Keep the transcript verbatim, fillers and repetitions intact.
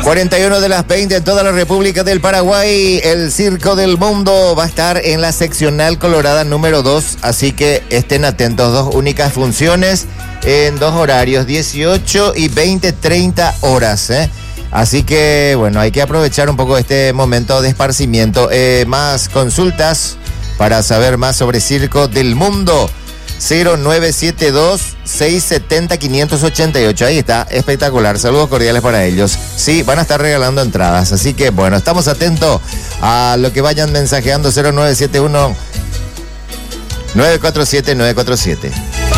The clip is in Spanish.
cuarenta y uno de las veinte en toda la República del Paraguay. El Circo del Mundo va a estar en la seccional Colorada número dos, así que estén atentos. Dos únicas funciones en dos horarios, dieciocho y veinte treinta horas, ¿eh? Así que, bueno, hay que aprovechar un poco este momento de esparcimiento. Eh, más consultas para saber más sobre Circo del Mundo. cero nueve siete dos, seis siete cero, cinco ocho ocho. Ahí está, espectacular. Saludos cordiales para ellos. Sí, van a estar regalando entradas. Así que, bueno, estamos atentos a lo que vayan mensajeando. Cero nueve siete uno, nueve cuatro siete, nueve cuatro siete.